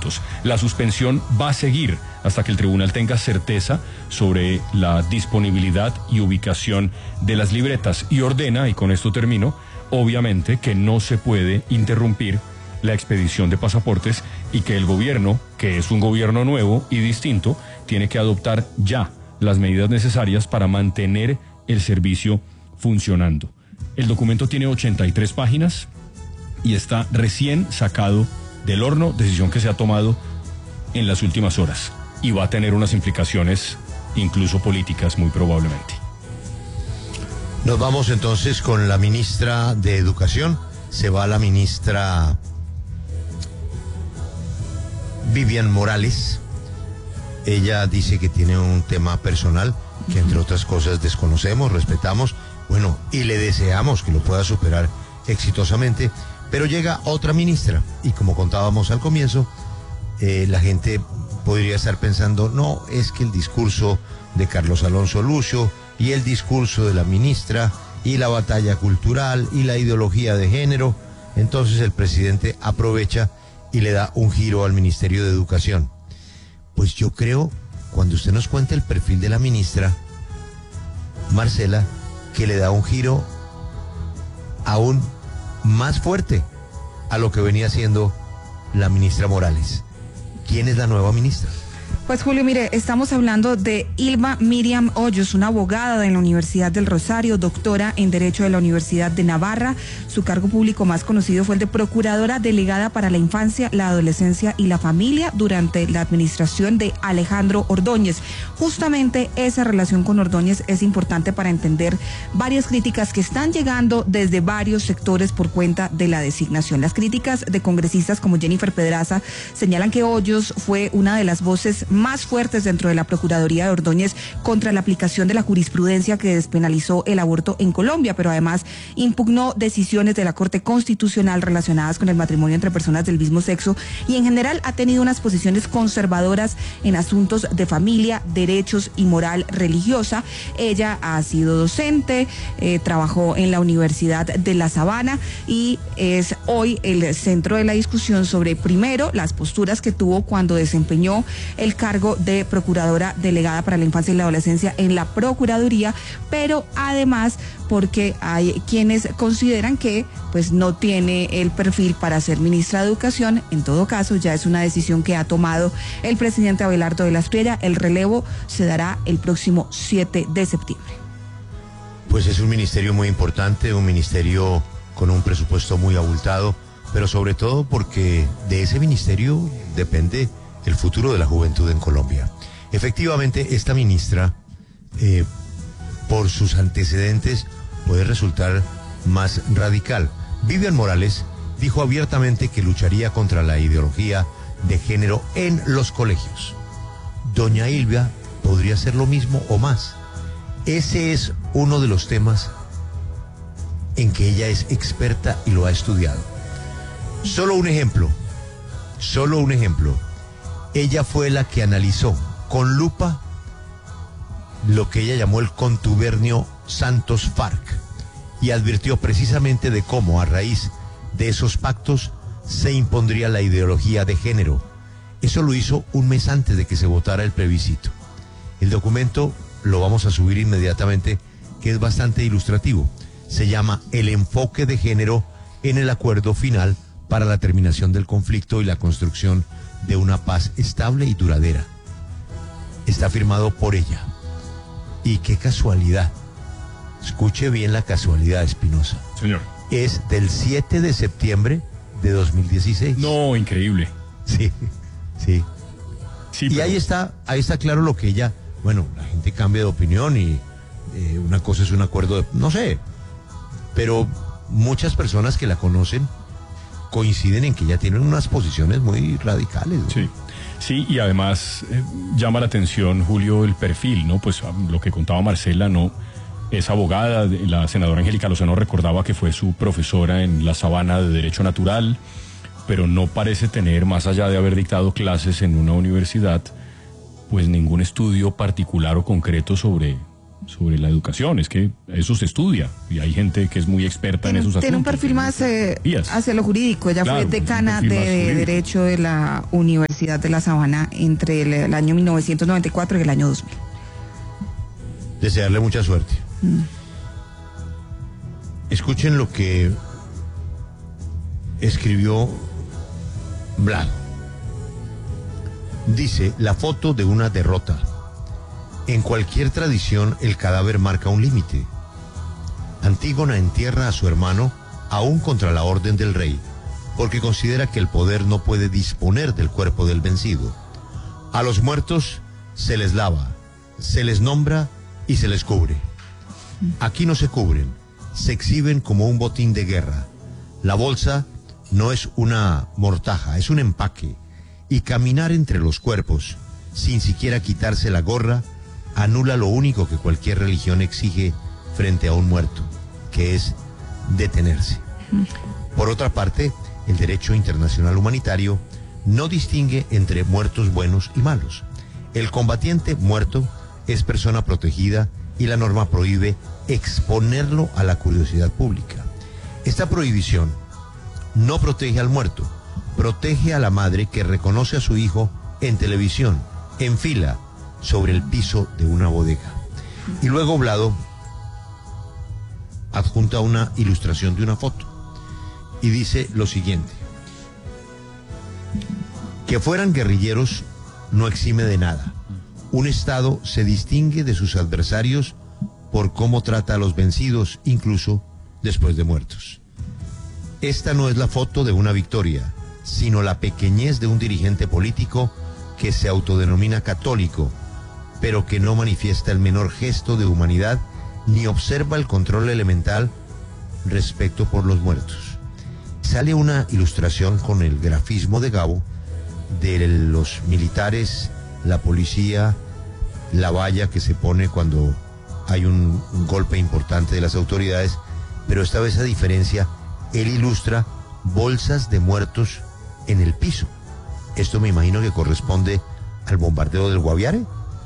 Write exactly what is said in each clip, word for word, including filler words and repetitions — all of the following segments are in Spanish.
puntos. La suspensión va a seguir hasta que el tribunal tenga certeza sobre la disponibilidad y ubicación de las libretas y ordena, y con esto termino, obviamente que no se puede interrumpir la expedición de pasaportes y que el gobierno, que es un gobierno nuevo y distinto, tiene que adoptar ya las medidas necesarias para mantener el servicio funcionando. El documento tiene ochenta y tres páginas y está recién sacado del horno, decisión que se ha tomado en las últimas horas y va a tener unas implicaciones incluso políticas muy probablemente. Nos vamos entonces con la ministra de Educación. Se va la ministra Vivian Morales. Ella dice que tiene un tema personal que entre otras cosas desconocemos, respetamos, bueno, y le deseamos que lo pueda superar exitosamente, pero llega otra ministra y como contábamos al comienzo, eh, la gente podría estar pensando, no, es que el discurso de Carlos Alonso Lucio y el discurso de la ministra y la batalla cultural y la ideología de género, entonces el presidente aprovecha y le da un giro al Ministerio de Educación. Pues yo creo, cuando usted nos cuenta el perfil de la ministra, Marcela, que le da un giro aún más fuerte a lo que venía haciendo la ministra Morales. ¿Quién es la nueva ministra? Pues Julio, mire, estamos hablando de Ilma Miriam Hoyos, una abogada de la Universidad del Rosario, doctora en Derecho de la Universidad de Navarra. Su cargo público más conocido fue el de Procuradora Delegada para la Infancia, la Adolescencia y la Familia durante la administración de Alejandro Ordóñez. Justamente esa relación con Ordóñez es importante para entender varias críticas que están llegando desde varios sectores por cuenta de la designación. Las críticas de congresistas como Jennifer Pedraza señalan que Hoyos fue una de las voces más fuertes dentro de la Procuraduría de Ordóñez contra la aplicación de la jurisprudencia que despenalizó el aborto en Colombia, pero además impugnó decisiones de la Corte Constitucional relacionadas con el matrimonio entre personas del mismo sexo y en general ha tenido unas posiciones conservadoras en asuntos de familia, derechos y moral religiosa. Ella ha sido docente, eh, trabajó en la Universidad de La Sabana y es hoy el centro de la discusión sobre, primero, las posturas que tuvo cuando desempeñó el cargo de Procuradora Delegada para la Infancia y la Adolescencia en la Procuraduría, pero además porque hay quienes consideran que pues no tiene el perfil para ser ministra de Educación. En todo caso, ya es una decisión que ha tomado el presidente Abelardo de la Espriella. El relevo se dará el próximo siete de septiembre. Pues es un ministerio muy importante, un ministerio con un presupuesto muy abultado, pero sobre todo porque de ese ministerio depende el futuro de la juventud en Colombia. Efectivamente, esta ministra, eh, por sus antecedentes, puede resultar más radical. Vivian Morales dijo abiertamente que lucharía contra la ideología de género en los colegios. Doña Ilvia podría hacer lo mismo o más. Ese es uno de los temas en que ella es experta y lo ha estudiado. Solo un ejemplo, solo un ejemplo. Ella fue la que analizó con lupa lo que ella llamó el contubernio Santos-FARC y advirtió precisamente de cómo a raíz de esos pactos se impondría la ideología de género. Eso lo hizo un mes antes de que se votara el plebiscito. El documento lo vamos a subir inmediatamente, que es bastante ilustrativo. Se llama El enfoque de género en el acuerdo final para la terminación del conflicto y la construcción de una paz estable y duradera. Está firmado por ella. Y qué casualidad. Escuche bien la casualidad, Espinosa. Señor. Es del siete de septiembre de dos mil dieciséis. No, increíble. Sí, sí. Sí, y pero... ahí está, ahí está claro lo que ella, bueno, la gente cambia de opinión y eh, una cosa es un acuerdo de, no sé, pero muchas personas que la conocen coinciden en que ya tienen unas posiciones muy radicales, ¿no? Sí, sí, y además eh, llama la atención, Julio, el perfil, ¿no? Pues lo que contaba Marcela, ¿no? Es abogada, la senadora Angélica Lozano recordaba que fue su profesora en La Sabana de Derecho Natural, pero no parece tener, más allá de haber dictado clases en una universidad, pues ningún estudio particular o concreto sobre sobre la educación. Es que eso se estudia y hay gente que es muy experta tiene, en esos asuntos. Tiene un perfil más eh, hacia lo jurídico. Ella claro, fue decana de, de Derecho de la Universidad de La Sabana entre el, el año mil novecientos noventa y cuatro y el año dos mil. Desearle mucha suerte. Mm. Escuchen lo que escribió Vlad. Dice, la foto de una derrota. En cualquier tradición el cadáver marca un límite. Antígona entierra a su hermano aún contra la orden del rey, porque considera que el poder no puede disponer del cuerpo del vencido. A los muertos se les lava, se les nombra y se les cubre. Aquí no se cubren, se exhiben como un botín de guerra. La bolsa no es una mortaja, es un empaque. Y caminar entre los cuerpos, sin siquiera quitarse la gorra, anula lo único que cualquier religión exige frente a un muerto, que es detenerse. Por otra parte, el derecho internacional humanitario no distingue entre muertos buenos y malos. El combatiente muerto es persona protegida y la norma prohíbe exponerlo a la curiosidad pública. Esta prohibición no protege al muerto, protege a la madre que reconoce a su hijo en televisión, en fila, sobre el piso de una bodega. Y luego Vlado adjunta una ilustración de una foto y dice lo siguiente: que fueran guerrilleros no exime de nada. Un Estado se distingue de sus adversarios por cómo trata a los vencidos, incluso después de muertos. Esta no es la foto de una victoria, sino la pequeñez de un dirigente político que se autodenomina católico, pero que no manifiesta el menor gesto de humanidad ni observa el control elemental respecto por los muertos. Sale una ilustración con el grafismo de Gabo de los militares, la policía, la valla que se pone cuando hay un, un golpe importante de las autoridades, pero esta vez a diferencia, él ilustra bolsas de muertos en el piso. Esto me imagino que corresponde al bombardeo del Guaviare.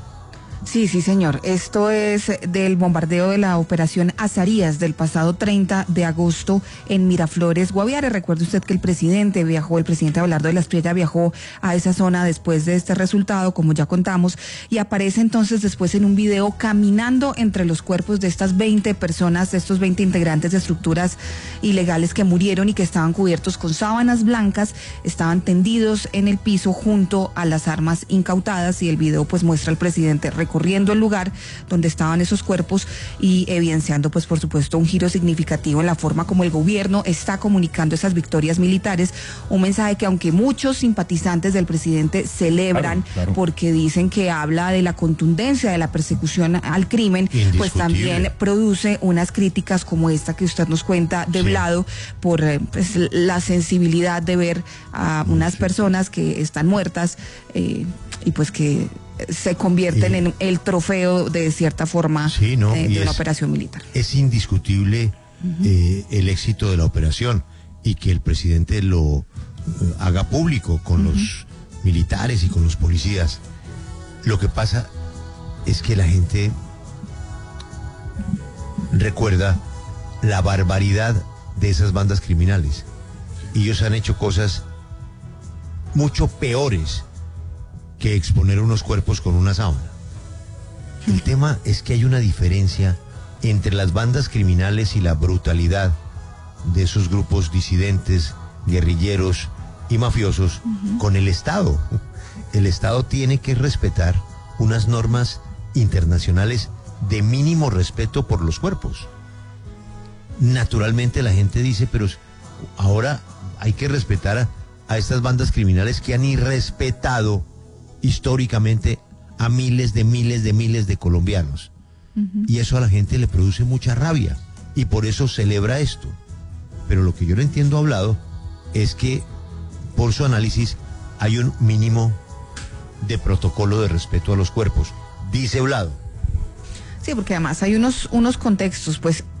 Sí, sí, señor. Esto es del bombardeo de la operación Azarías del pasado treinta de agosto en Miraflores, Guaviare. Recuerde usted que el presidente viajó, el presidente Abelardo de la Espriella viajó a esa zona después de este resultado, como ya contamos, y aparece entonces después en un video caminando entre los cuerpos de estas veinte personas, de estos veinte integrantes de estructuras ilegales que murieron y que estaban cubiertos con sábanas blancas, estaban tendidos en el piso junto a las armas incautadas, y el video pues muestra al presidente recorriendo el lugar donde estaban esos cuerpos y evidenciando pues por supuesto un giro significativo en la forma como el gobierno está comunicando esas victorias militares, un mensaje que aunque muchos simpatizantes del presidente celebran, claro, claro, porque dicen que habla de la contundencia de la persecución al crimen, pues también produce unas críticas como esta que usted nos cuenta de sí. Vlado, por pues, la sensibilidad de ver a unas sí. personas que están muertas eh, y pues que se convierten y, en el trofeo de cierta forma sí, no, eh, de una es, operación militar. Es indiscutible uh-huh. eh, el éxito de la operación y que el presidente lo eh, haga público con uh-huh. los militares y con los policías. Lo que pasa es que la gente recuerda la barbaridad de esas bandas criminales. Y ellos han hecho cosas mucho peores que exponer unos cuerpos con una sábana. El tema es que hay una diferencia entre las bandas criminales y la brutalidad de esos grupos disidentes, guerrilleros y mafiosos uh-huh. con el Estado. El Estado tiene que respetar unas normas internacionales de mínimo respeto por los cuerpos. Naturalmente la gente dice, pero ahora hay que respetar a, a estas bandas criminales que han irrespetado históricamente a miles de miles de miles de colombianos. Uh-huh. Y eso a la gente le produce mucha rabia y por eso celebra esto. Pero lo que yo no entiendo hablado es que por su análisis hay un mínimo de protocolo de respeto a los cuerpos, dice Vlado. Sí, porque además hay unos, unos contextos, pues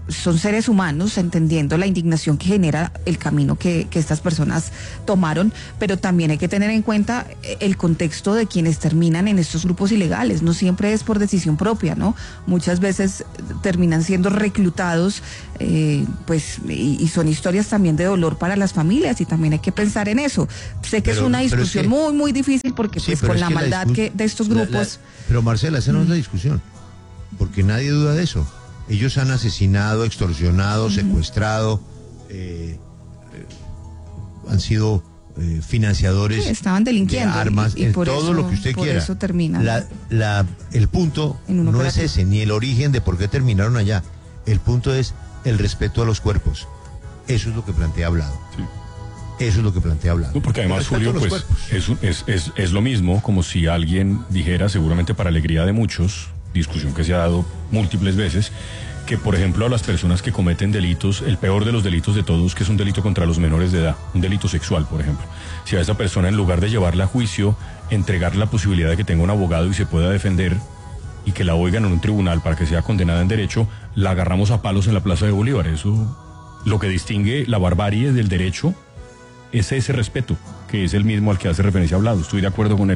son seres humanos, entendiendo la indignación que genera el camino que, que estas personas tomaron, pero también hay que tener en cuenta el contexto de quienes terminan en estos grupos ilegales. No siempre es por decisión propia, ¿no? Muchas veces terminan siendo reclutados, eh, pues, y, y son historias también de dolor para las familias, y también hay que pensar en eso. Sé que pero, es una discusión es que, muy, muy difícil, porque sí, pues con la maldad la que de estos grupos... La, la, pero Marcela, esa no mm. es la discusión, porque nadie duda de eso. Ellos han asesinado, extorsionado, secuestrado, eh, eh, han sido eh, financiadores, sí, estaban delinquiendo de armas, y, y por todo eso, lo que usted por quiera. Eso terminan. La, la, el punto no es ese, ni el origen de por qué terminaron allá. El punto es el respeto a los cuerpos. Eso es lo que plantea Hablado. Sí. Eso es lo que plantea Hablado. No, porque además, Julio, pues es, es, es, es lo mismo como si alguien dijera, seguramente para alegría de muchos, discusión que se ha dado múltiples veces, que por ejemplo a las personas que cometen delitos, el peor de los delitos de todos, que es un delito contra los menores de edad, un delito sexual, por ejemplo, si a esa persona, en lugar de llevarla a juicio, entregarle la posibilidad de que tenga un abogado y se pueda defender y que la oigan en un tribunal para que sea condenada en derecho, la agarramos a palos en la Plaza de Bolívar. Eso, lo que distingue la barbarie del derecho es ese respeto, que es el mismo al que hace referencia Hablado. Estoy de acuerdo con él.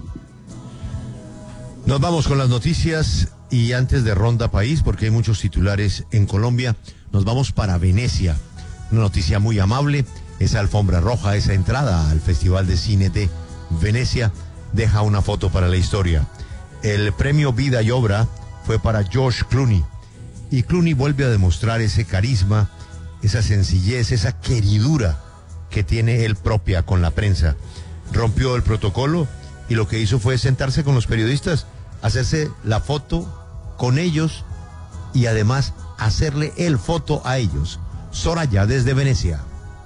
Nos vamos con las noticias, y antes de Ronda País, porque hay muchos titulares en Colombia, nos vamos para Venecia. Una noticia muy amable, esa alfombra roja, esa entrada al Festival de Cine de Venecia, deja una foto para la historia. El premio Vida y Obra fue para George Clooney, y Clooney vuelve a demostrar ese carisma, esa sencillez, esa queridura que tiene él propia con la prensa. Rompió el protocolo y lo que hizo fue sentarse con los periodistas, hacerse la foto con ellos y además hacerle el foto a ellos. Soraya, desde Venecia.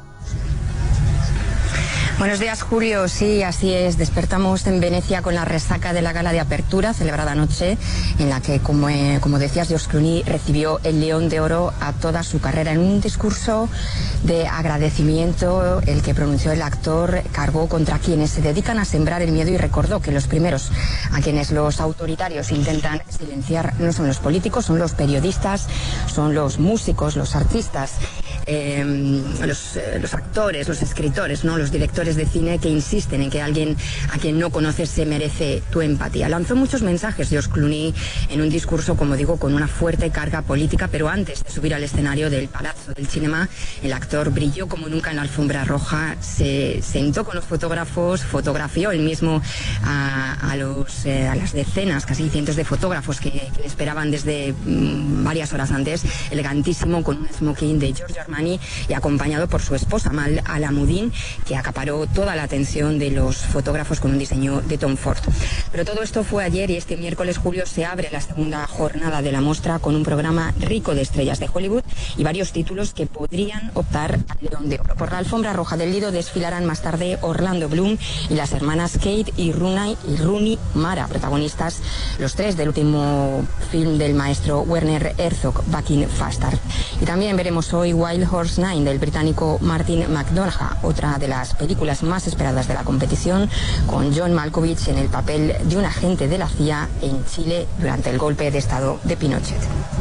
Buenos días, Julio. Sí, así es. Despertamos en Venecia con la resaca de la gala de apertura celebrada anoche, en la que, como, eh, como decías, George Clooney recibió el León de Oro a toda su carrera. En un discurso de agradecimiento, el que pronunció el actor cargó contra quienes se dedican a sembrar el miedo y recordó que los primeros a quienes los autoritarios intentan silenciar no son los políticos, son los periodistas, son los músicos, los artistas, eh, los, eh, los actores, los escritores, ¿no? Los directores de cine, que insisten en que alguien a quien no conoces se merece tu empatía. Lanzó muchos mensajes George Clooney en un discurso, como digo, con una fuerte carga política, pero antes de subir al escenario del Palazzo del Cinema, el actor brilló como nunca en la alfombra roja, se sentó con los fotógrafos, fotografió él mismo a, a, los, eh, a las decenas, casi cientos de fotógrafos que, que le esperaban desde mmm, varias horas antes, elegantísimo, con un smoking de Giorgio Armani y acompañado por su esposa Mal Alamuddin, que acaparó toda la atención de los fotógrafos con un diseño de Tom Ford. Pero todo esto fue ayer, y este miércoles, Julio, se abre la segunda jornada de la muestra con un programa rico de estrellas de Hollywood y varios títulos que podrían optar al León de Oro. Por la alfombra roja del Lido desfilarán más tarde Orlando Bloom y las hermanas Kate y Rooney, y Rooney Mara, protagonistas los tres del último film del maestro Werner Herzog, Back in Faster. Y también veremos hoy Wild Horse Nine del británico Martin McDonagh, otra de las películas más esperadas de la competición, con John Malkovich en el papel de un agente de la C I A en Chile durante el golpe de estado de Pinochet.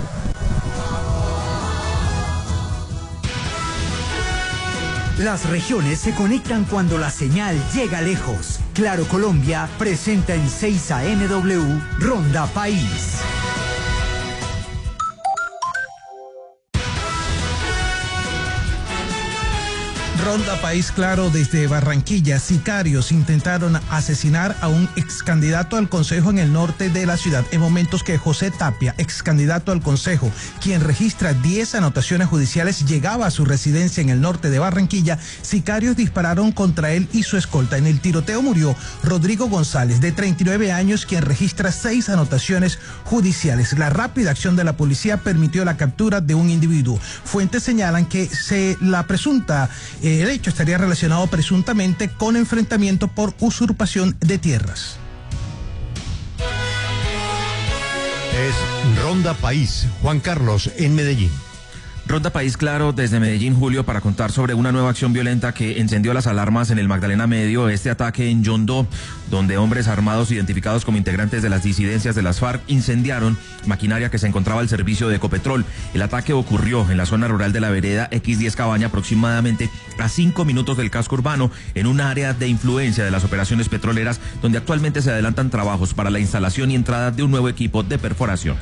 Las regiones se conectan cuando la señal llega lejos. Claro Colombia presenta en seis A M W Ronda País. Ronda País Claro desde Barranquilla. Sicarios intentaron asesinar a un ex candidato al Consejo en el norte de la ciudad. En momentos que José Tapia, ex candidato al Consejo, quien registra diez anotaciones judiciales, llegaba a su residencia en el norte de Barranquilla, sicarios dispararon contra él y su escolta. En el tiroteo murió Rodrigo González, de treinta y nueve años, quien registra seis anotaciones judiciales. La rápida acción de la policía permitió la captura de un individuo. Fuentes señalan que se la presunta eh, el hecho estaría relacionado presuntamente con enfrentamiento por usurpación de tierras. Es Ronda País. Juan Carlos, en Medellín. Ronda País Claro desde Medellín, Julio, para contar sobre una nueva acción violenta que encendió las alarmas en el Magdalena Medio, este ataque en Yondó, donde hombres armados identificados como integrantes de las disidencias de las FARC incendiaron maquinaria que se encontraba al servicio de Ecopetrol. El ataque ocurrió en la zona rural de la vereda equis diez Cabaña, aproximadamente a cinco minutos del casco urbano, en un área de influencia de las operaciones petroleras, donde actualmente se adelantan trabajos para la instalación y entrada de un nuevo equipo de perforación.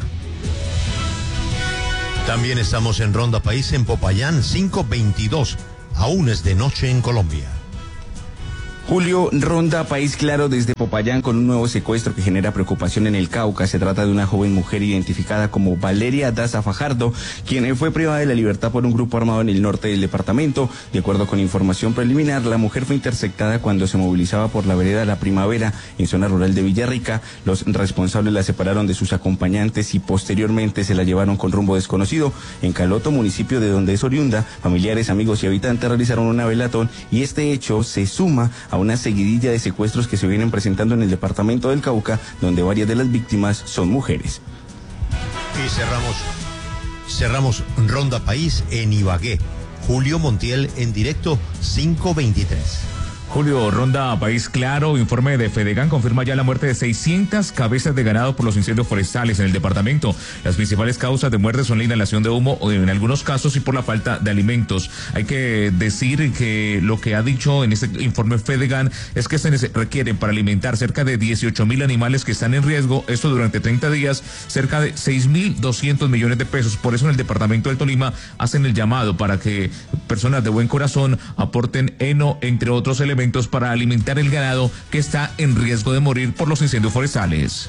También estamos en Ronda País en Popayán, cinco veintidós. Aún es de noche en Colombia. Julio, Ronda País Claro desde Popayán con un nuevo secuestro que genera preocupación en el Cauca. Se trata de una joven mujer identificada como Valeria Daza Fajardo, quien fue privada de la libertad por un grupo armado en el norte del departamento. De acuerdo con información preliminar, la mujer fue interceptada cuando se movilizaba por la vereda La Primavera, en zona rural de Villarrica. Los responsables la separaron de sus acompañantes y posteriormente se la llevaron con rumbo desconocido. En Caloto, municipio de donde es oriunda, familiares, amigos y habitantes realizaron una velatón y este hecho se suma a una seguidilla de secuestros que se vienen presentando en el departamento del Cauca, donde varias de las víctimas son mujeres. Y cerramos, cerramos Ronda País en Ibagué. Julio Montiel en directo, cinco veintitrés. Julio, Ronda País Claro, informe de Fedegan confirma ya la muerte de seiscientas cabezas de ganado por los incendios forestales en el departamento. Las principales causas de muerte son la inhalación de humo o en algunos casos y por la falta de alimentos. Hay que decir que lo que ha dicho en este informe Fedegan es que se requieren para alimentar cerca de dieciocho mil animales que están en riesgo, esto durante treinta días, cerca de seis mil doscientos millones de pesos. Por eso en el departamento del Tolima hacen el llamado para que personas de buen corazón aporten heno, entre otros elementos, para alimentar el ganado que está en riesgo de morir por los incendios forestales.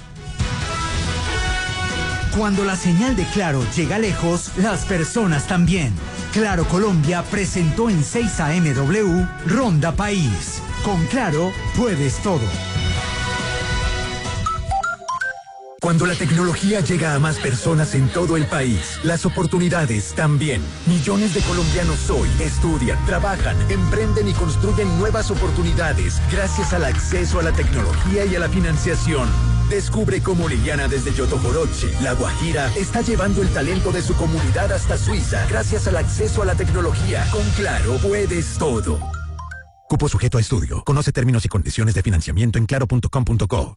Cuando la señal de Claro llega lejos, las personas también. Claro Colombia presentó en seis A M W Ronda País. Con Claro puedes todo. Cuando la tecnología llega a más personas en todo el país, las oportunidades también. Millones de colombianos hoy estudian, trabajan, emprenden y construyen nuevas oportunidades gracias al acceso a la tecnología y a la financiación. Descubre cómo Liliana desde Yotoboroche, La Guajira, está llevando el talento de su comunidad hasta Suiza gracias al acceso a la tecnología. Con Claro puedes todo. Cupo sujeto a estudio. Conoce términos y condiciones de financiamiento en claro punto com punto co.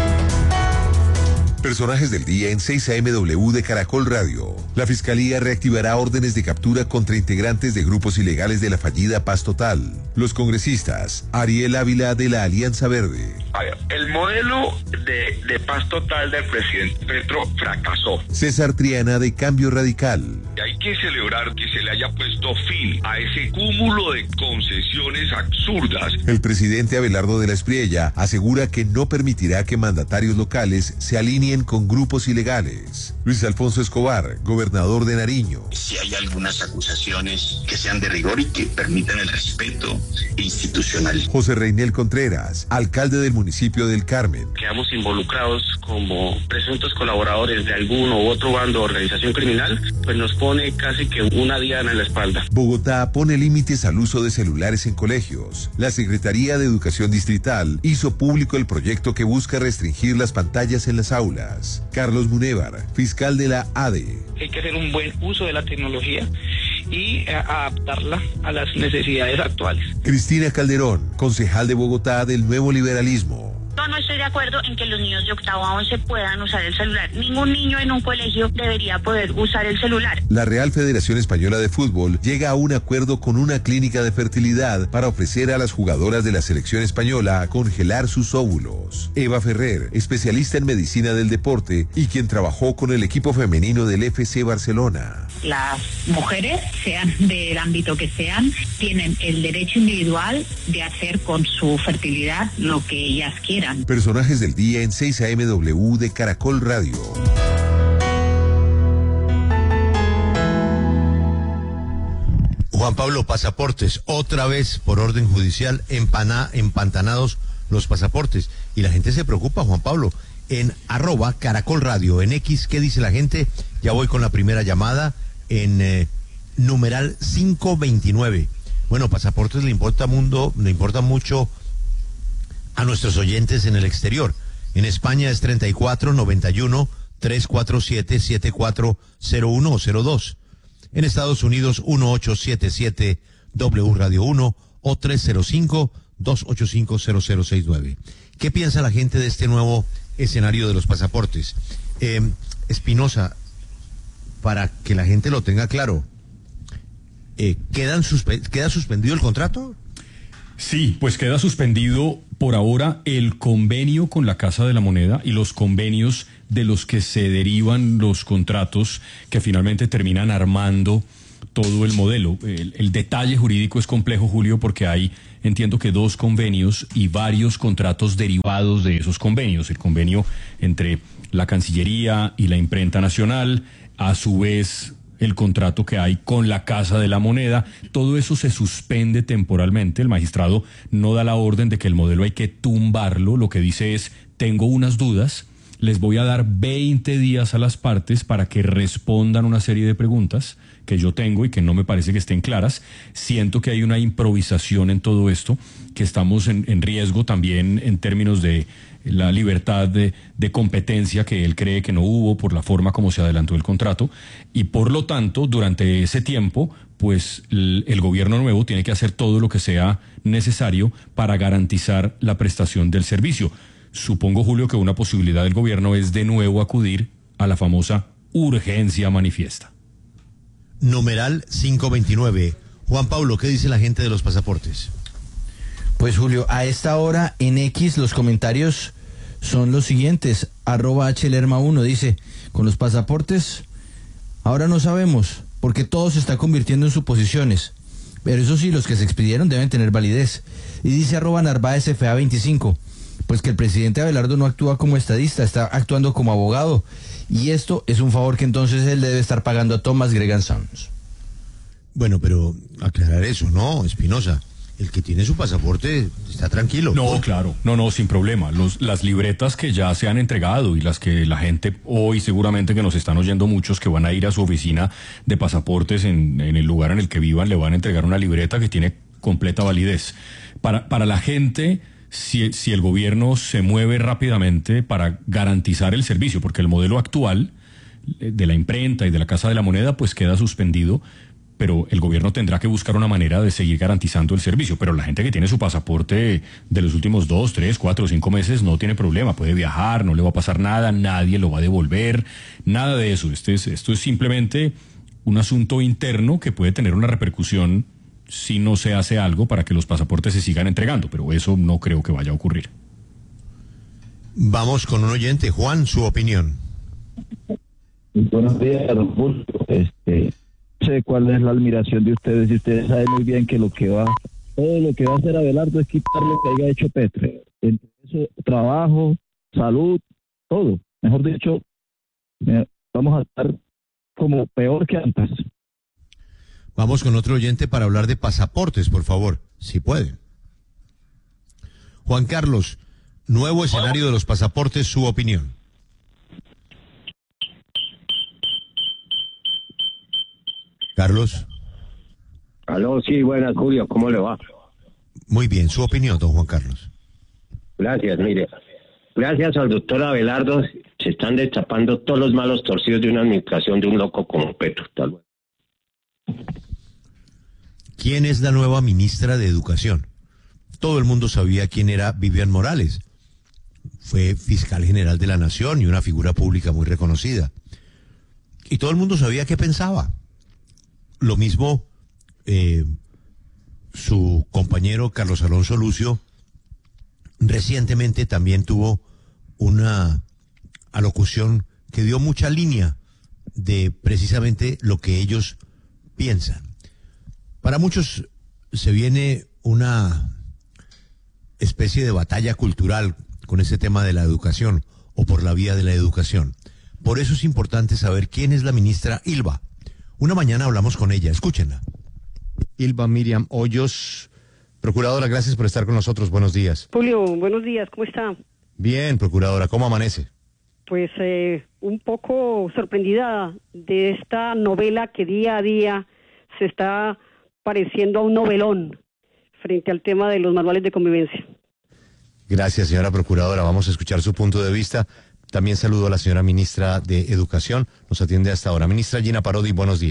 Personajes del día en seis A M W de Caracol Radio. La Fiscalía reactivará órdenes de captura contra integrantes de grupos ilegales de la fallida Paz Total. Los congresistas, Ariel Ávila de la Alianza Verde. A ver, el modelo de, de Paz Total del presidente Petro fracasó. César Triana de Cambio Radical. Hay que celebrar que se le haya puesto fin a ese cúmulo de concesiones absurdas. El presidente Abelardo de la Espriella asegura que no permitirá que mandatarios locales se alineen con grupos ilegales. Luis Alfonso Escobar, gobernador de Nariño. Si hay algunas acusaciones que sean de rigor y que permitan el respeto institucional. José Reinel Contreras, alcalde del municipio del Carmen. Quedamos involucrados como presuntos colaboradores de algún u otro bando o organización criminal, pues nos pone casi que una diana en la espalda. Bogotá pone límites al uso de celulares en colegios. La Secretaría de Educación Distrital hizo público el proyecto que busca restringir las pantallas en las aulas. Carlos Munévar, fiscal de la A D E. Hay que hacer un buen uso de la tecnología y adaptarla a las necesidades actuales. Cristina Calderón, concejal de Bogotá del Nuevo Liberalismo. Yo no estoy de acuerdo en que los niños de octavo a once puedan usar el celular. Ningún niño en un colegio debería poder usar el celular. La Real Federación Española de Fútbol llega a un acuerdo con una clínica de fertilidad para ofrecer a las jugadoras de la selección española congelar sus óvulos. Eva Ferrer, especialista en medicina del deporte y quien trabajó con el equipo femenino del F C Barcelona. Las mujeres, sean del ámbito que sean, tienen el derecho individual de hacer con su fertilidad lo que ellas quieran. Personajes del día en seis A M W de Caracol Radio. Juan Pablo, pasaportes, otra vez por orden judicial, empana, empantanados los pasaportes. Y la gente se preocupa, Juan Pablo, en arroba Caracol Radio, en X, ¿qué dice la gente? Ya voy con la primera llamada en eh, numeral cinco veintinueve. Bueno, pasaportes le importa mundo, le importa mucho a nuestros oyentes en el exterior. En España es treinta y cuatro noventa y uno trescientos cuarenta y siete setenta y cuatro cero uno o cero dos. En Estados Unidos, uno ocho siete siete W Radio uno o tres cero cinco, dos ocho cinco, cero cero seis nueve. ¿Qué piensa la gente de este nuevo escenario de los pasaportes? Eh, Espinosa, para que la gente lo tenga claro, eh, ¿quedan suspe- ¿queda suspendido el contrato? Sí, pues queda suspendido por ahora el convenio con la Casa de la Moneda y los convenios de los que se derivan los contratos que finalmente terminan armando todo el modelo. El, el detalle jurídico es complejo, Julio, porque hay, entiendo que dos convenios y varios contratos derivados de esos convenios. El convenio entre la Cancillería y la Imprenta Nacional, a su vez el contrato que hay con la Casa de la Moneda, todo eso se suspende temporalmente. El magistrado no da la orden de que el modelo hay que tumbarlo, lo que dice es, tengo unas dudas, les voy a dar veinte días a las partes para que respondan una serie de preguntas que yo tengo y que no me parece que estén claras. Siento que hay una improvisación en todo esto, que estamos en, en riesgo también en términos de la libertad de, de competencia que él cree que no hubo por la forma como se adelantó el contrato, y por lo tanto, durante ese tiempo, pues el, el gobierno nuevo tiene que hacer todo lo que sea necesario para garantizar la prestación del servicio. Supongo, Julio, que una posibilidad del gobierno es de nuevo acudir a la famosa urgencia manifiesta. Numeral quinientos veintinueve. Juan Pablo, ¿qué dice la gente de los pasaportes? Pues Julio, a esta hora en X los comentarios son los siguientes. Arroba hlerma uno dice, con los pasaportes ahora no sabemos, porque todo se está convirtiendo en suposiciones. Pero eso sí, los que se expidieron deben tener validez. Y dice arroba narváez F A veinticinco, pues que el presidente Abelardo no actúa como estadista, está actuando como abogado. Y esto es un favor que entonces él debe estar pagando a Thomas Gregan Sons. Bueno, pero aclarar eso, ¿no, Espinosa? El que tiene su pasaporte está tranquilo. No, claro, no, no, sin problema. Los, las libretas que ya se han entregado y las que la gente hoy seguramente que nos están oyendo muchos que van a ir a su oficina de pasaportes en, en el lugar en el que vivan, le van a entregar una libreta que tiene completa validez. Para, para la gente, si, si el gobierno se mueve rápidamente para garantizar el servicio, porque el modelo actual de la imprenta y de la Casa de la Moneda pues queda suspendido, pero el gobierno tendrá que buscar una manera de seguir garantizando el servicio. Pero la gente que tiene su pasaporte de los últimos dos, tres, cuatro, cinco meses no tiene problema, puede viajar, no le va a pasar nada, nadie lo va a devolver, nada de eso. Este es, esto es simplemente un asunto interno que puede tener una repercusión si no se hace algo para que los pasaportes se sigan entregando, pero eso no creo que vaya a ocurrir. Vamos con un oyente. Juan, su opinión. Buenos días, don Julio. Este... sé cuál es la admiración de ustedes y ustedes saben muy bien que lo que va todo lo que va a hacer Abelardo es quitar lo que haya hecho Petro. Entre eso, trabajo, salud, todo. Mejor dicho, vamos a estar como peor que antes. Vamos con otro oyente para hablar de pasaportes, por favor, si pueden. Juan Carlos, nuevo escenario de los pasaportes, su opinión. Carlos. Aló, sí, buenas, Julio, ¿cómo le va? Muy bien, su opinión, don Juan Carlos. Gracias, mire, gracias al doctor Abelardo se están destapando todos los malos torcidos de una administración de un loco como Petro. Tal vez. ¿Quién es la nueva ministra de Educación? Todo el mundo sabía quién era Vivian Morales. Fue fiscal general de la Nación y una figura pública muy reconocida. Y todo el mundo sabía qué pensaba. Lo mismo eh, su compañero Carlos Alonso Lucio recientemente también tuvo una alocución que dio mucha línea de precisamente lo que ellos piensan. Para muchos se viene una especie de batalla cultural con ese tema de la educación o por la vía de la educación. Por eso es importante saber quién es la ministra Ilva. Una mañana hablamos con ella, escúchenla. Ilva Miriam Hoyos, procuradora, gracias por estar con nosotros, buenos días. Julio, buenos días, ¿cómo está? Bien, procuradora, ¿cómo amanece? Pues eh, un poco sorprendida de esta novela que día a día se está pareciendo a un novelón frente al tema de los manuales de convivencia. Gracias, señora procuradora, vamos a escuchar su punto de vista. También saludo a la señora ministra de Educación, nos atiende hasta ahora. Ministra Gina Parodi, buenos días.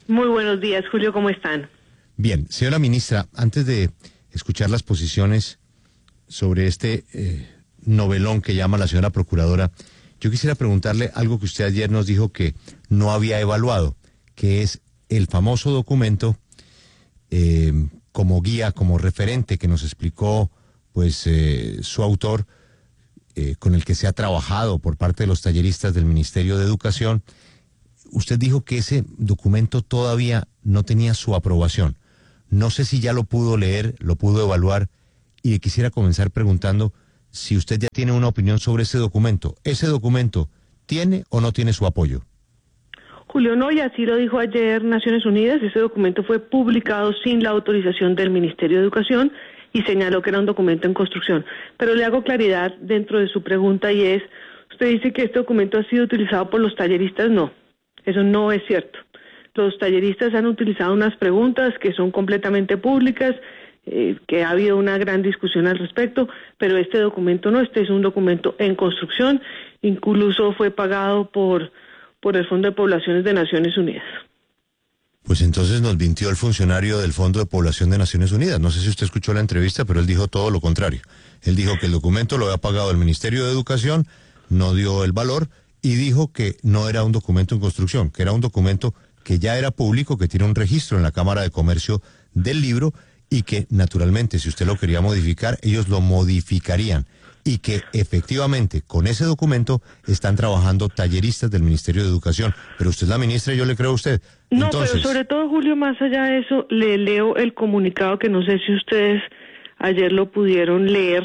Muy buenos días, Julio, ¿cómo están? Bien, señora ministra, antes de escuchar las posiciones sobre este eh, novelón que llama la señora procuradora, yo quisiera preguntarle algo que usted ayer nos dijo que no había evaluado, que es el famoso documento eh, como guía, como referente que nos explicó pues eh, su autor, eh, con el que se ha trabajado por parte de los talleristas del Ministerio de Educación. Usted dijo que ese documento todavía no tenía su aprobación. No sé si ya lo pudo leer, lo pudo evaluar, y le quisiera comenzar preguntando si usted ya tiene una opinión sobre ese documento. ¿Ese documento tiene o no tiene su apoyo? Julio, no, y así lo dijo ayer Naciones Unidas. Ese documento fue publicado sin la autorización del Ministerio de Educación y señaló que era un documento en construcción. Pero le hago claridad dentro de su pregunta, y es, usted dice que este documento ha sido utilizado por los talleristas. No, eso no es cierto. Los talleristas han utilizado unas preguntas que son completamente públicas, eh, que ha habido una gran discusión al respecto, pero este documento no, este es un documento en construcción, incluso fue pagado por, por el Fondo de Poblaciones de Naciones Unidas. Pues entonces nos mintió el funcionario del Fondo de Población de Naciones Unidas. No sé si usted escuchó la entrevista, pero él dijo todo lo contrario. Él dijo que el documento lo había pagado el Ministerio de Educación, no dio el valor, y dijo que no era un documento en construcción, que era un documento que ya era público, que tiene un registro en la Cámara de Comercio del libro, y que naturalmente si usted lo quería modificar, ellos lo modificarían, y que efectivamente con ese documento están trabajando talleristas del Ministerio de Educación. Pero usted es la ministra y yo le creo a usted. No, Entonces, pero sobre todo, Julio, más allá de eso, le leo el comunicado que no sé si ustedes ayer lo pudieron leer,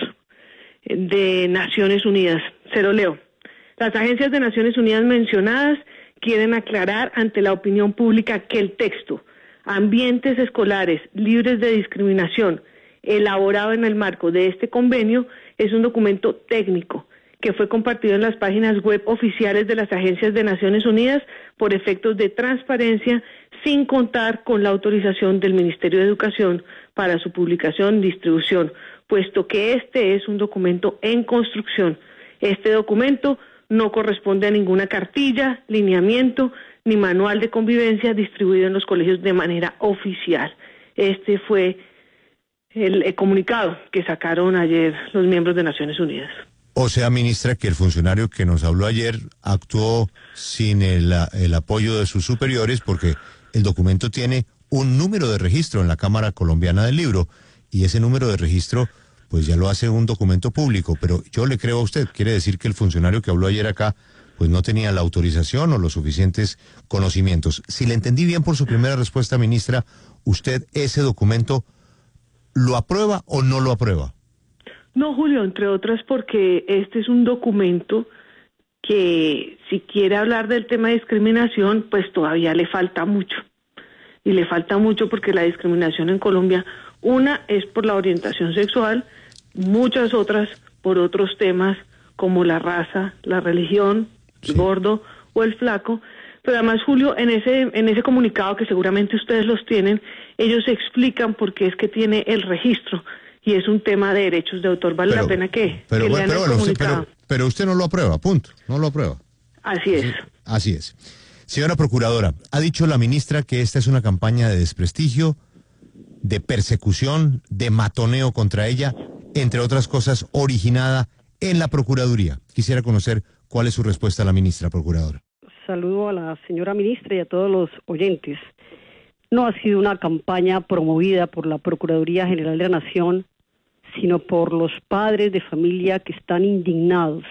de Naciones Unidas. Se lo leo. Las agencias de Naciones Unidas mencionadas quieren aclarar ante la opinión pública que el texto Ambientes Escolares Libres de Discriminación, elaborado en el marco de este convenio, es un documento técnico que fue compartido en las páginas web oficiales de las agencias de Naciones Unidas por efectos de transparencia, sin contar con la autorización del Ministerio de Educación para su publicación y distribución, puesto que este es un documento en construcción. Este documento no corresponde a ninguna cartilla, lineamiento, ni manual de convivencia distribuido en los colegios de manera oficial. Este fue el, el comunicado que sacaron ayer los miembros de Naciones Unidas. O sea, ministra, que el funcionario que nos habló ayer actuó sin el, el apoyo de sus superiores, porque el documento tiene un número de registro en la Cámara Colombiana del Libro, y ese número de registro pues ya lo hace un documento público. Pero yo le creo a usted, quiere decir que el funcionario que habló ayer acá pues no tenía la autorización o los suficientes conocimientos. Si le entendí bien por su primera respuesta, ministra, ¿usted ese documento lo aprueba o no lo aprueba? No, Julio, entre otras porque este es un documento que, si quiere hablar del tema de discriminación, pues todavía le falta mucho. Y le falta mucho porque la discriminación en Colombia, una es por la orientación sexual, muchas otras por otros temas como la raza, la religión, el sí. gordo o el flaco. Pero además, Julio, en ese en ese comunicado que seguramente ustedes los tienen, ellos explican por qué es que tiene el registro, y es un tema de derechos de autor. Vale pero, la pena que, pero, que bueno, lean pero, el bueno, usted, comunicado. pero, pero usted no lo aprueba, punto, no lo aprueba. Así es. Así, así es. Señora Procuradora, ha dicho la ministra que esta es una campaña de desprestigio, de persecución, de matoneo contra ella, entre otras cosas, originada en la Procuraduría. Quisiera conocer cuál es su respuesta a la ministra Procuradora. Saludo a la señora ministra y a todos los oyentes. No ha sido una campaña promovida por la Procuraduría General de la Nación, sino por los padres de familia que están indignados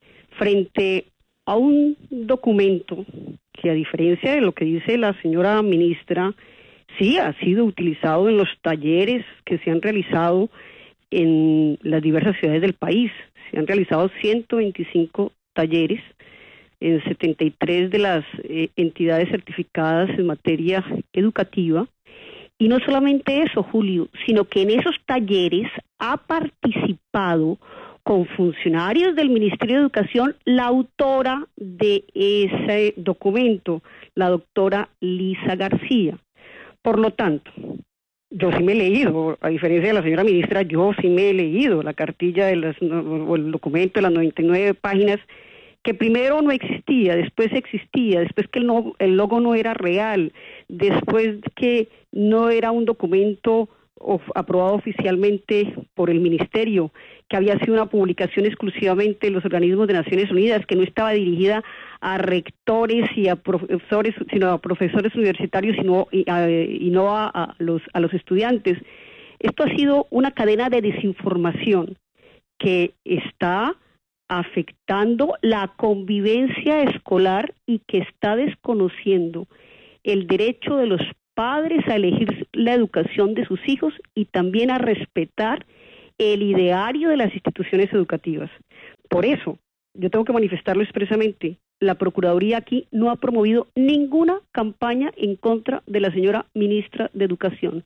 frente a un documento que, a diferencia de lo que dice la señora ministra, sí ha sido utilizado en los talleres que se han realizado en las diversas ciudades del país. Se han realizado ciento veinticinco talleres en setenta y tres de las eh, entidades certificadas en materia educativa. Y no solamente eso, Julio, sino que en esos talleres ha participado con funcionarios del Ministerio de Educación la autora de ese documento, la doctora Lisa García. Por lo tanto, yo sí me he leído, a diferencia de la señora ministra, yo sí me he leído la cartilla de las, o el documento de las noventa y nueve páginas que primero no existía, después existía, después que el, no, el logo no era real, después que no era un documento of, aprobado oficialmente por el ministerio, que había sido una publicación exclusivamente de los organismos de Naciones Unidas, que no estaba dirigida a rectores y a profesores, sino a profesores universitarios sino, y, a, y no a, a, los, a los estudiantes. Esto ha sido una cadena de desinformación que está afectando la convivencia escolar y que está desconociendo el derecho de los padres a elegir la educación de sus hijos y también a respetar el ideario de las instituciones educativas. Por eso, yo tengo que manifestarlo expresamente, la Procuraduría aquí no ha promovido ninguna campaña en contra de la señora ministra de Educación.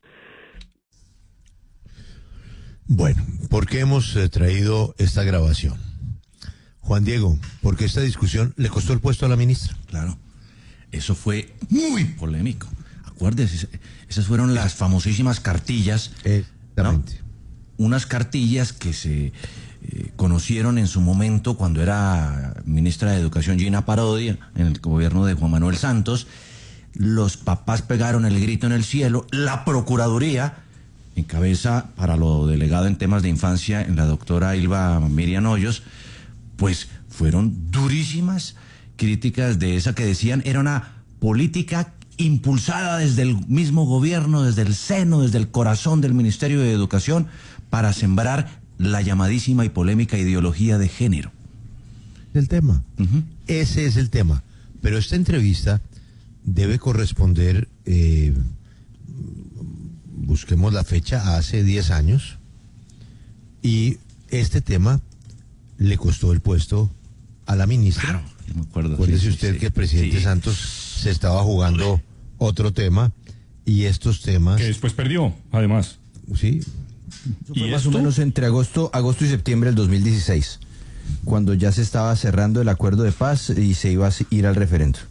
Bueno, ¿por qué hemos eh, traído esta grabación? Juan Diego, porque esta discusión le costó el puesto a la ministra. Claro, eso fue muy polémico. Acuérdese, esas fueron las famosísimas cartillas. Exactamente. ¿No? Unas cartillas que se eh, conocieron en su momento cuando era ministra de Educación Gina Parodi, en el gobierno de Juan Manuel Santos. Los papás pegaron el grito en el cielo. La Procuraduría, en cabeza para lo delegado en temas de infancia, en la doctora Ilva Miriam Hoyos, pues fueron durísimas críticas de esa que decían era una política impulsada desde el mismo gobierno, desde el seno, desde el corazón del Ministerio de Educación, para sembrar la llamadísima y polémica ideología de género. El tema. Uh-huh. Ese es el tema. Pero esta entrevista debe corresponder, eh, busquemos la fecha, hace diez años, y este tema le costó el puesto a la ministra. Claro, me acuerdo. Acuérdese sí, usted sí, que el presidente sí. Santos se estaba jugando otro tema y estos temas... Que después perdió, además. Sí. ¿Y más esto? O menos entre agosto, agosto y septiembre del dos mil dieciséis, cuando ya se estaba cerrando el acuerdo de paz y se iba a ir al referendo.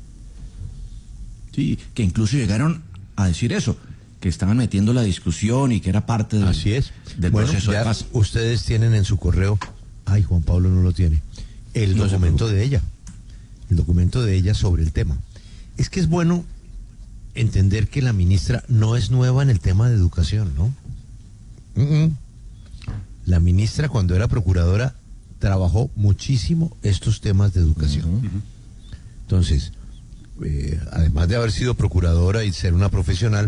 Sí, que incluso llegaron a decir eso, que estaban metiendo la discusión y que era parte del, Así es. del bueno, proceso ya de paz. Ustedes tienen en su correo, ay, Juan Pablo no lo tiene, el no documento de ella, el documento de ella sobre el tema. Es que es bueno entender que la ministra no es nueva en el tema de educación, ¿no? Uh-uh. La ministra, cuando era procuradora, trabajó muchísimo estos temas de educación. Uh-huh. Entonces, eh, además de haber sido procuradora y ser una profesional,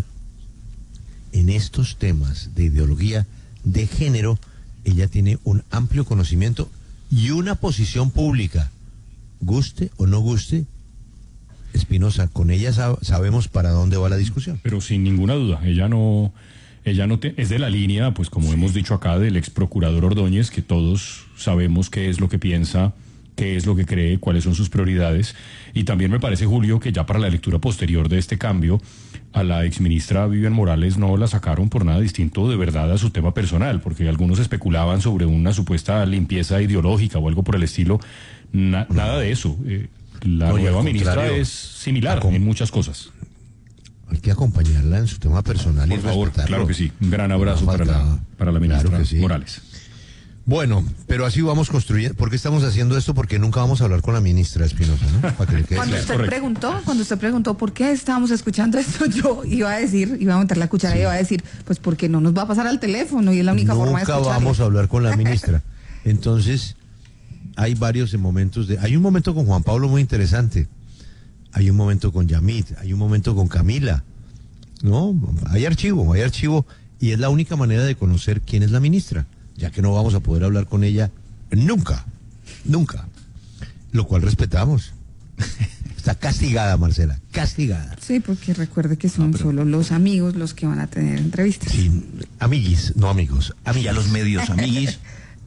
en estos temas de ideología de género, ella tiene un amplio conocimiento y una posición pública, guste o no guste. Espinosa, con ella sab- sabemos para dónde va la discusión. Pero sin ninguna duda, ella no, ella no te, es de la línea, pues como sí. hemos dicho acá, del ex procurador Ordóñez, que todos sabemos qué es lo que piensa, qué es lo que cree, cuáles son sus prioridades. Y también me parece, Julio, que ya para la lectura posterior de este cambio, a la exministra Vivian Morales no la sacaron por nada distinto de verdad a su tema personal, porque algunos especulaban sobre una supuesta limpieza ideológica o algo por el estilo. Na- no. Nada de eso. Eh, la no, nueva ministra es similar acom- en muchas cosas. Hay que acompañarla en su tema personal por y favor, respetarlo. claro que sí. Un gran abrazo para la, para la ministra claro sí. Morales. Bueno, pero así vamos construyendo. ¿Por qué estamos haciendo esto? Porque nunca vamos a hablar con la ministra Espinosa, ¿no? Para que le quede cuando claro. usted Correcto. preguntó, cuando usted preguntó por qué estábamos escuchando esto, yo iba a decir, iba a meter la cuchara sí. y iba a decir, pues porque no nos va a pasar al teléfono y es la única nunca forma de escucharlo. Nunca vamos a hablar con la ministra. Entonces, hay varios momentos de... Hay un momento con Juan Pablo muy interesante. Hay un momento con Yamit, hay un momento con Camila. No, hay archivo, hay archivo y es la única manera de conocer quién es la ministra, ya que no vamos a poder hablar con ella nunca, nunca, lo cual respetamos. Está castigada, Marcela, castigada. Sí, porque recuerde que son no, pero... solo los amigos los que van a tener entrevistas. Sí, amiguis, no amigos, amiguis. Ya los medios, amiguis.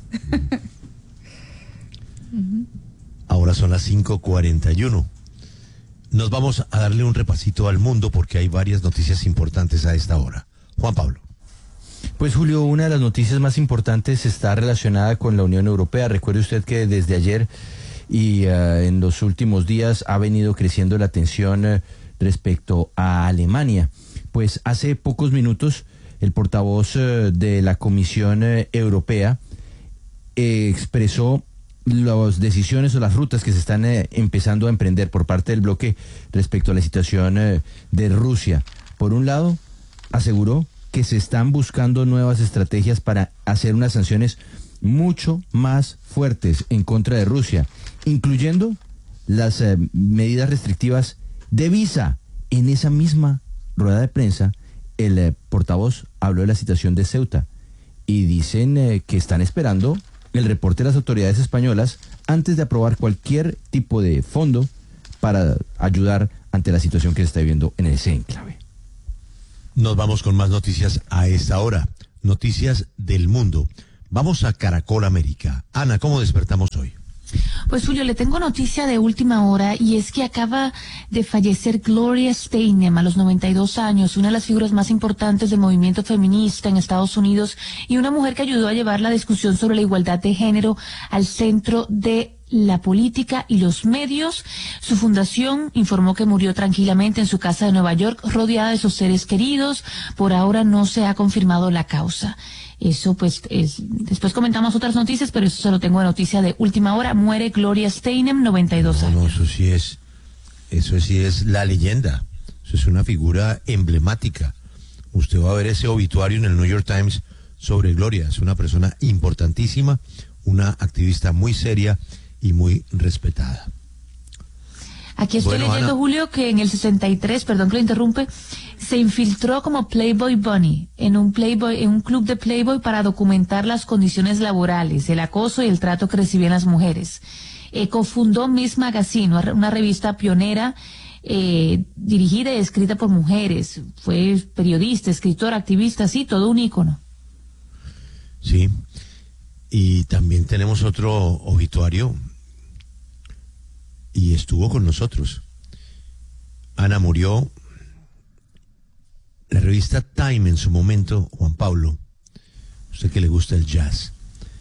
uh-huh. Ahora son las cinco cuarenta y uno. Nos vamos a darle un repasito al mundo porque hay varias noticias importantes a esta hora. Juan Pablo. Pues Julio, una de las noticias más importantes está relacionada con la Unión Europea. Recuerde usted que desde ayer y uh, en los últimos días ha venido creciendo la tensión uh, respecto a Alemania. Pues hace pocos minutos el portavoz uh, de la Comisión uh, Europea eh, expresó las decisiones o las rutas que se están eh, empezando a emprender por parte del bloque respecto a la situación eh, de Rusia. Por un lado, aseguró que se están buscando nuevas estrategias para hacer unas sanciones mucho más fuertes en contra de Rusia, incluyendo las eh, medidas restrictivas de visa. En esa misma rueda de prensa, el eh, portavoz habló de la situación de Ceuta y dicen eh, que están esperando el reporte de las autoridades españolas antes de aprobar cualquier tipo de fondo para ayudar ante la situación que se está viviendo en ese enclave. Nos vamos con más noticias a esta hora, noticias del mundo. Vamos a Caracol América. Ana, ¿cómo despertamos hoy? Pues Julio, le tengo noticia de última hora y es que acaba de fallecer Gloria Steinem a los noventa y dos años, una de las figuras más importantes del movimiento feminista en Estados Unidos y una mujer que ayudó a llevar la discusión sobre la igualdad de género al centro de la política y los medios. Su fundación informó que murió tranquilamente en su casa de Nueva York, rodeada de sus seres queridos. Por ahora no se ha confirmado la causa. Eso pues es, después comentamos otras noticias, pero eso se lo tengo de noticia de última hora. Muere Gloria Steinem, noventa y dos no, años. No, eso sí es, eso sí es la leyenda. Eso es una figura emblemática. Usted va a ver ese obituario en el New York Times sobre Gloria. Es una persona importantísima, una activista muy seria y muy respetada. Aquí estoy bueno, leyendo, Ana, Julio, que en el sesenta y tres, perdón que lo interrumpe, se infiltró como Playboy Bunny en un Playboy, en un club de Playboy para documentar las condiciones laborales, el acoso y el trato que recibían las mujeres. Eh, cofundó Miss Magazine, una revista pionera eh, dirigida y escrita por mujeres. Fue periodista, escritora, activista, sí, todo un ícono. Sí, y también tenemos otro obituario y estuvo con nosotros. Ana murió. La revista Time en su momento, Juan Pablo, usted que le gusta el jazz,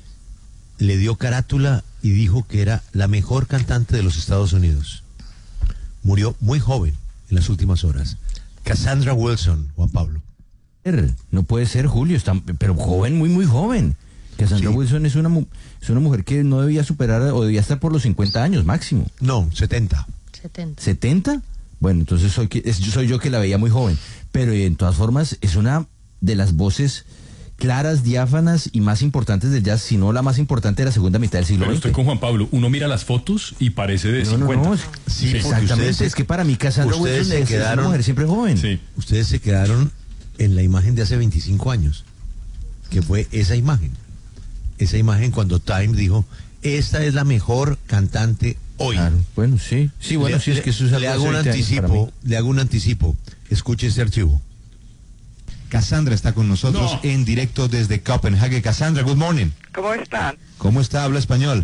le dio carátula y dijo que era la mejor cantante de los Estados Unidos. Murió muy joven en las últimas horas. Cassandra Wilson, Juan Pablo. No puede ser, Julio, está, pero joven, muy, muy joven. Cassandra sí. Wilson es una, es una mujer que no debía superar o debía estar por los cincuenta años máximo. No, setenta. setenta. ¿setenta? Bueno, entonces soy, soy yo que la veía muy joven. Pero en todas formas es una de las voces claras, diáfanas y más importantes del jazz, si no la más importante de la segunda mitad del siglo Pero veinte. estoy con Juan Pablo. Uno mira las fotos y parece de no, cincuenta. No, no, sí, sí, exactamente. Se, es que para mí Cassandra Wilson se quedaron, es una mujer siempre joven. Sí. Ustedes se quedaron en la imagen de hace veinticinco años, que fue esa imagen. Esa imagen cuando Time dijo, esta es la mejor cantante hoy. Claro, bueno, sí. Sí, bueno, le, sí, es que eso es algo le hago un anticipo, le hago un anticipo. Escuche este archivo. Cassandra está con nosotros no. en directo desde Copenhague. Cassandra, good morning. ¿Cómo están? ¿Cómo está? ¿Habla español?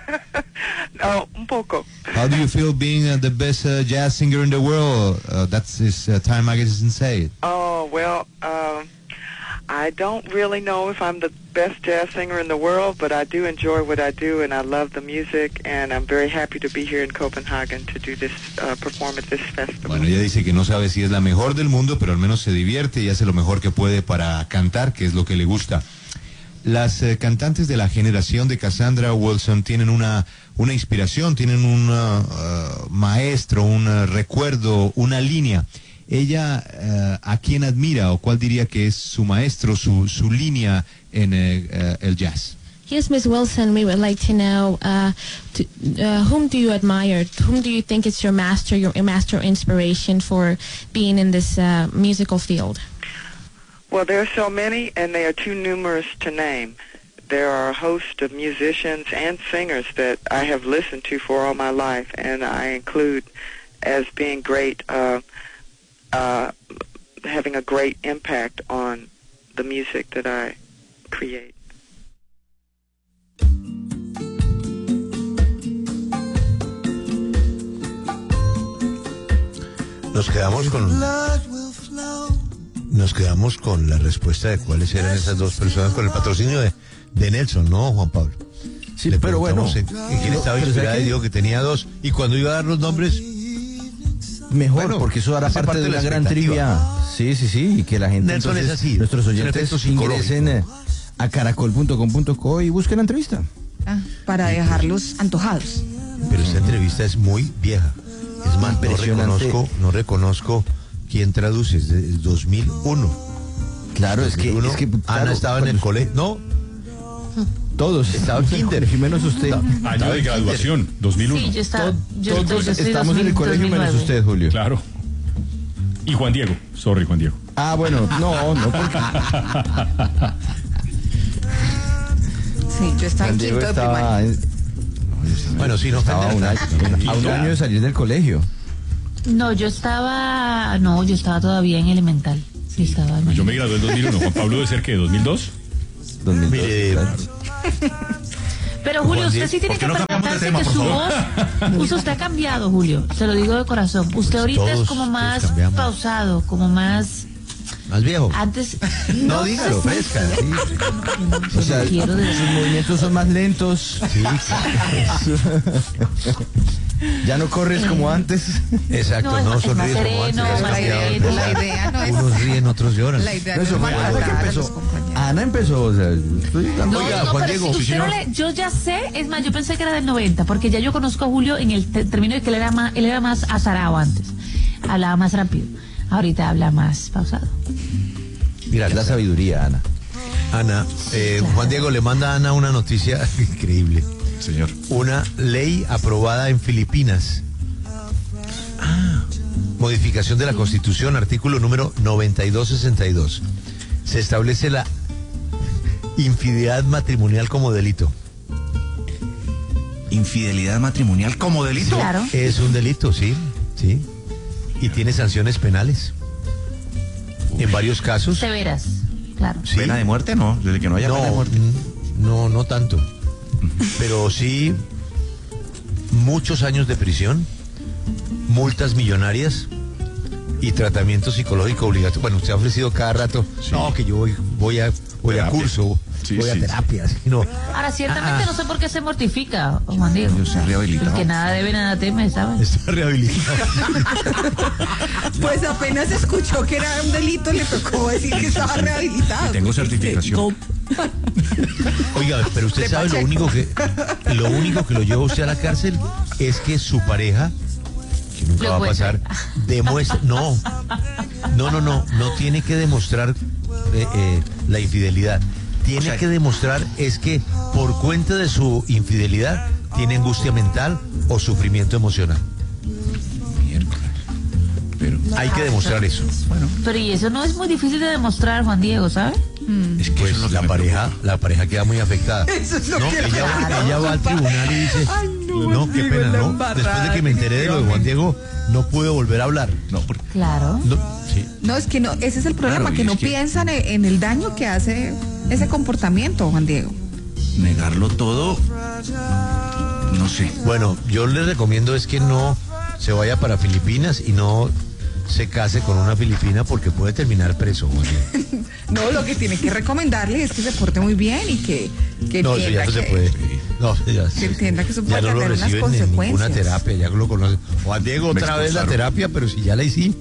No, un poco. How do you feel being uh, the best uh, jazz singer in the world? Uh, that's his uh, Time Magazine say. Oh, well, uh, I don't really know if I'm the best jazz singer in the world, but I do enjoy what I do, and I love the music, and I'm very happy to be here in Copenhagen to do this uh, perform at this festival. Bueno, ella dice que no sabe si es la mejor del mundo, pero al menos se divierte y hace lo mejor que puede para cantar, que es lo que le gusta. Las eh, cantantes de la generación de Cassandra Wilson tienen una, una inspiración, tienen un uh, maestro, un uh, recuerdo, una línea. Ella, uh, ¿a quién admira o cuál diría que es su maestro, su, su línea en uh, uh, el jazz? Yes, Miss Wilson, we would like to know uh, to, uh, whom do you admire? Whom do you think is your master, your master inspiration for being in this uh, musical field? Well, there are so many, and they are too numerous to name. There are a host of musicians and singers that I have listened to for all my life, and I include as being great, uh, uh, having a great impact on the music that I create. Nos quedamos con... Nos quedamos con la respuesta de cuáles eran esas dos personas con el patrocinio de, de Nelson, ¿no, Juan Pablo? Sí, Le pero bueno. En, en quién estaba inspirada y dijo que tenía dos. Y cuando iba a dar los nombres... Mejor, bueno, porque eso hará parte, parte de la, la gran trivia. Sí, sí, sí, y que la gente, Nelson entonces, es así, nuestros oyentes ingresen a caracol punto com punto co y busquen la entrevista. Ah, para dejarlos antojados. Pero esta entrevista es muy vieja. Es más, no reconozco, no reconozco quién traduce, es de dos mil uno. Claro, es que, es que Ana claro, estaba en el colegio. No, todos estaba en kinder. Menos usted. Año de graduación, dos mil uno. Sí, yo estaba, yo Todos estoy- yo soy estamos dos mil, en el colegio dos mil menos nueve. usted, Julio. Claro. Y Juan Diego. Sorry, Juan Diego. Ah, bueno, no, no, porque Sí, yo estaba en Juan Diego quinto de estaba primaria. en- Bueno, sí, no estaba a un año, a un año de salir del colegio. No, yo estaba, no, yo estaba todavía en elemental. Sí, estaba. en- Yo me gradué en dos mil uno. Juan Pablo debe ser que dos mil dos. dos mil dos, Mire, claro. Pero Julio, Juan usted Diego, sí tiene ¿por que qué no cambiamos de percatarse tema, que por su favor? voz, usted ha cambiado, Julio. Se lo digo de corazón. Usted ahorita Todos- es como todos más cambiamos. pausado, como más Más viejo. antes. No, dígalo, sé, fresca. Sí. O sea, quiero decir. sus movimientos son más lentos. Sí, Ya no corres como antes. exacto, No, es no, más- es más sonríes como sereno, antes. más sereno, la idea no es- Unos ríen, otros lloran. La idea No, no eso es fue Ana que maltratar a los empezó. compañeros. Ana empezó, o sea, estoy No, Oiga, no, Juan pero Diego, si usted no le, yo ya sé, es más, yo pensé que era del noventa, porque ya yo conozco a Julio en el te- término de que él era más, él era más azarado antes, hablaba más rápido, ahorita habla más pausado. Mira, es la sabiduría, Ana. Ana, eh, Juan Diego le manda a Ana una noticia increíble. Señor. Una ley aprobada en Filipinas. Modificación de la Constitución, artículo número noventa y dos sesenta y dos. Se establece la infidelidad matrimonial como delito. Infidelidad matrimonial como delito. Claro. Es un delito, sí, sí. Y tiene sanciones penales. En varios casos. Severas, claro. Sí. Pena de muerte no, desde que no haya No, pena de muerte. mm, no, no tanto. Pero sí muchos años de prisión, multas millonarias y tratamiento psicológico obligatorio. Bueno, usted ha ofrecido cada rato, no, que yo voy, voy a voy a Terapia. curso, Sí, voy a sí, terapia, sí, no. Ahora, ciertamente Ah. no sé por qué se mortifica, Juan Diego. Yo soy rehabilitado. El que nada debe, nada teme, ¿sabes? Está rehabilitado. Pues apenas escuchó que era un delito, le tocó decir que estaba rehabilitado. Tengo certificación. Oiga, pero usted De sabe lo Pacheco. único que lo único que lo lleva usted a la cárcel es que su pareja, que nunca Lo va a encuentre. pasar, demuestra, no, no, no, no, no tiene que demostrar eh, eh, la infidelidad. Tiene O sea, que demostrar es que por cuenta de su infidelidad tiene angustia mental o sufrimiento emocional. Miércoles. Pero Hay que demostrar eso. bueno, Pero y eso no es muy difícil de demostrar, Juan Diego, ¿sabes? es que Pues eso es lo que la me pareja, la pareja queda muy afectada. Eso es lo No, que ella, claro. ella va al tribunal y dice, Ay, no, no, qué digo, pena, la no. embarrada, Después de que me enteré de lo de Juan Diego, no pude volver a hablar. No, porque Claro. No, sí. No, es que no, ese es el problema, Claro, y que es no que- piensan en, en el daño que hace ese comportamiento, Juan Diego. negarlo todo, no sé. Bueno, yo les recomiendo es que no se vaya para Filipinas y no se case con una filipina porque puede terminar preso. Juan Diego. No, lo que tiene que recomendarle es que se porte muy bien y que, que No, eso ya entienda no se que- puede. No, ya, que entienda que eso ya puede no lo tener unas reciben en ninguna consecuencias. terapia, ya lo conoce. Juan Diego, Me otra vez la expulsaron. terapia, pero si ya la hicimos.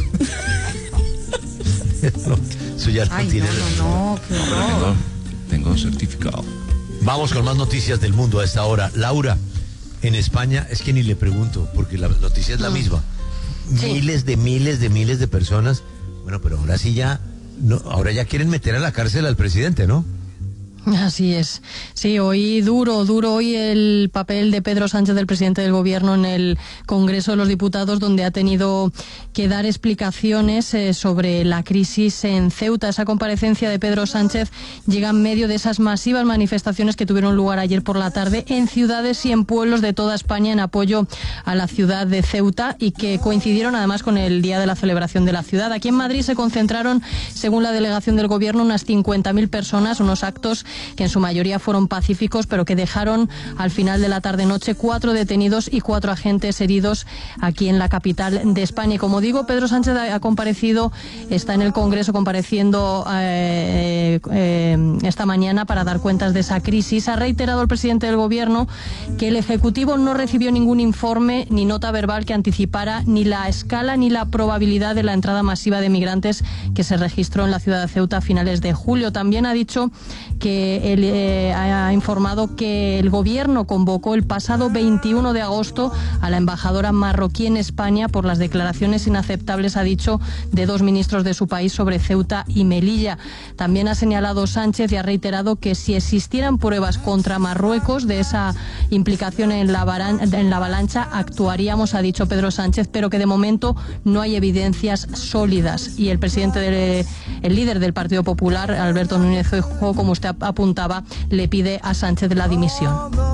No, eso ya no Ay, tiene. no, no, no, qué horror. Tengo, tengo certificado. Vamos con más noticias del mundo a esta hora. Laura, en España, es que ni le pregunto, porque la noticia es la misma. Miles de miles de miles de personas. Bueno, pero ahora sí ya, no, ahora ya quieren meter a la cárcel al presidente, ¿no? Así es. Sí, hoy duro, duro hoy el papel de Pedro Sánchez, del presidente del Gobierno, en el Congreso de los Diputados, donde ha tenido que dar explicaciones eh, sobre la crisis en Ceuta. Esa comparecencia de Pedro Sánchez llega en medio de esas masivas manifestaciones que tuvieron lugar ayer por la tarde en ciudades y en pueblos de toda España en apoyo a la ciudad de Ceuta y que coincidieron además con el día de la celebración de la ciudad. Aquí en Madrid se concentraron, según la delegación del Gobierno, unas cincuenta mil personas, unos actos que en su mayoría fueron pacíficos, pero que dejaron al final de la tarde-noche cuatro detenidos y cuatro agentes heridos aquí en la capital de España. Y como digo, Pedro Sánchez ha comparecido, está en el Congreso compareciendo eh, eh, esta mañana para dar cuentas de esa crisis. Ha reiterado el presidente del Gobierno que el Ejecutivo no recibió ningún informe ni nota verbal que anticipara ni la escala ni la probabilidad de la entrada masiva de migrantes que se registró en la ciudad de Ceuta a finales de julio. También ha dicho que porque él eh, ha informado que el gobierno convocó el pasado veintiuno de agosto a la embajadora marroquí en España por las declaraciones inaceptables, ha dicho, de dos ministros de su país sobre Ceuta y Melilla. También ha señalado Sánchez y ha reiterado que si existieran pruebas contra Marruecos de esa implicación en la, en la avalancha, actuaríamos, ha dicho Pedro Sánchez, pero que de momento no hay evidencias sólidas. Y el presidente, de, el líder del Partido Popular, Alberto Núñez Feijóo, como usted apuntaba, le pide a Sánchez la dimisión.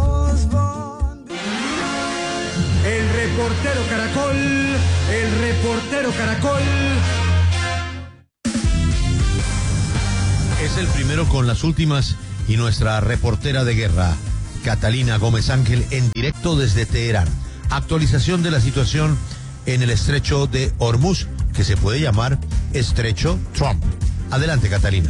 El reportero Caracol, el reportero Caracol. Es el primero con las últimas y nuestra reportera de guerra, Catalina Gómez Ángel, en directo desde Teherán. Actualización de la situación en el estrecho de Hormuz, que se puede llamar Estrecho Trump. Adelante, Catalina.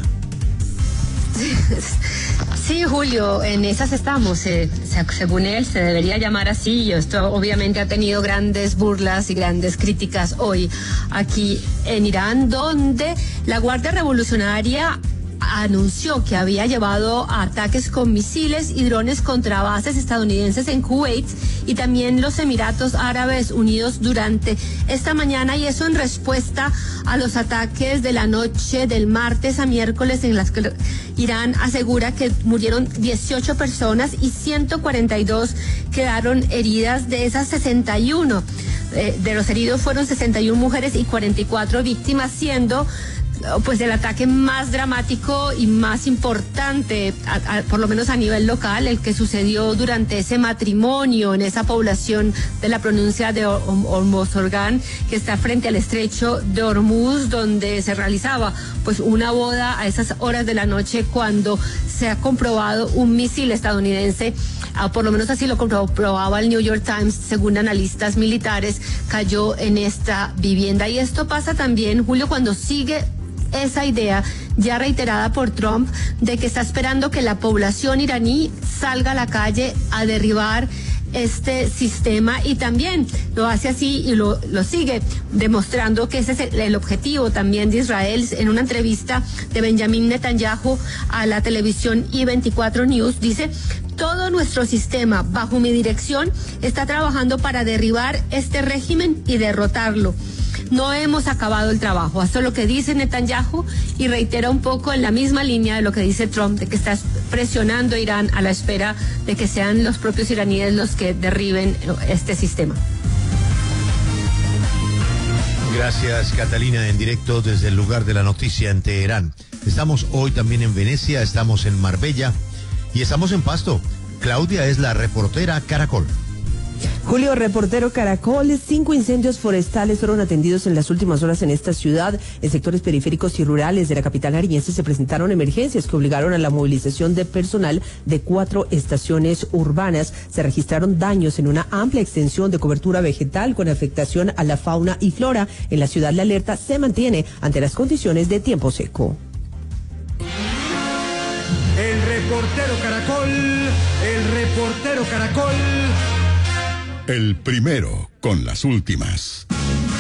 Sí, Julio, en esas estamos. Eh, según él, se debería llamar así. Y esto obviamente ha tenido grandes burlas y grandes críticas hoy aquí en Irán, donde la Guardia Revolucionaria anunció que había llevado ataques con misiles y drones contra bases estadounidenses en Kuwait y también los Emiratos Árabes Unidos durante esta mañana, y eso en respuesta a los ataques de la noche del martes a miércoles, en las que Irán asegura que murieron dieciocho personas y ciento cuarenta y dos quedaron heridas. De esas sesenta y uno eh, de los heridos fueron sesenta y una mujeres y cuarenta y cuatro víctimas, siendo pues el ataque más dramático y más importante, a, a, por lo menos a nivel local, el que sucedió durante ese matrimonio en esa población de la provincia de Hormozgan, que está frente al estrecho de Hormuz, donde se realizaba pues una boda a esas horas de la noche, cuando se ha comprobado un misil estadounidense, ah, por lo menos así lo comprobaba el New York Times, según analistas militares, cayó en esta vivienda. Y esto pasa también, Julio, cuando sigue esa idea ya reiterada por Trump de que está esperando que la población iraní salga a la calle a derribar este sistema, y también lo hace así y lo, lo sigue demostrando que ese es el, el objetivo también de Israel. En una entrevista de Benjamin Netanyahu a la televisión I veinticuatro News, dice: todo nuestro sistema bajo mi dirección está trabajando para derribar este régimen y derrotarlo. No hemos acabado el trabajo. Esto es lo que dice Netanyahu, y reitera un poco en la misma línea de lo que dice Trump, de que está presionando a Irán a la espera de que sean los propios iraníes los que derriben este sistema. Gracias, Catalina, en directo desde el lugar de la noticia en Teherán. Estamos hoy también en Venecia, estamos en Marbella y estamos en Pasto. Claudia es la reportera Caracol. Julio, reportero Caracol. Cinco incendios forestales fueron atendidos en las últimas horas en esta ciudad. En sectores periféricos y rurales de la capital nariñense se presentaron emergencias que obligaron a la movilización de personal de cuatro estaciones urbanas. Se registraron daños en una amplia extensión de cobertura vegetal con afectación a la fauna y flora. En la ciudad la alerta se mantiene ante las condiciones de tiempo seco. El reportero Caracol, el reportero Caracol. El primero con las últimas.